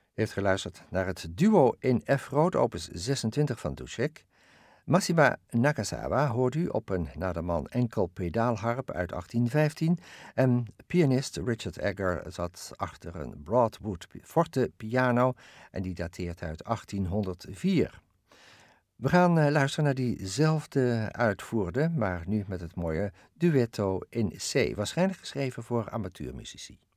U heeft geluisterd naar het duo in F-groot, opus 26 van Dussek. Massima Nakazawa hoort u op een naderman enkel pedaalharp uit 1815 en pianist Richard Egger zat achter een Broadwood forte piano en die dateert uit 1804. We gaan luisteren naar diezelfde uitvoerde, maar nu met het mooie duetto in C, waarschijnlijk geschreven voor amateurmuzici.